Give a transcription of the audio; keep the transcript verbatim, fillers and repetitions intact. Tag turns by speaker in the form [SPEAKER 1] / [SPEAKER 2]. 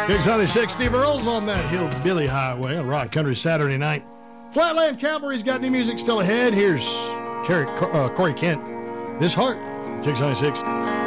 [SPEAKER 1] Kicks ninety-six, Steve Earle's on that Hillbilly Highway on Rock Country Saturday night. Flatland Cavalry's got new music still ahead. Here's Corey, uh, Corey Kent, This Heart, Kicks ninety-six.